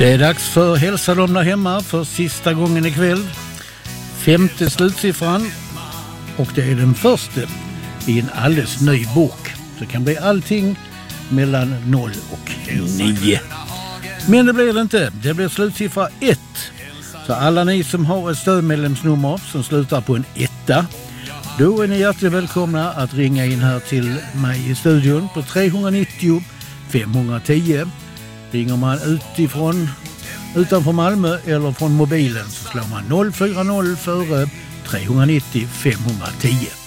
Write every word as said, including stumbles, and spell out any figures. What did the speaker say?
Det är dags för Hälsa dem där hemma för sista gången ikväll. Femte slutsiffran. Och det är den första i en alldeles ny bok. Så det kan bli allting mellan noll och nio. Men det blir det inte. Det blir slutsiffra ett. Så alla ni som har ett stödmedlemsnummer som slutar på en etta, då är ni hjärtligt välkomna att ringa in här till mig i studion på tre nio noll fem ett noll. Ringer man utifrån, utanför Malmö eller från mobilen så slår man noll fyra noll före tre nio noll fem ett noll.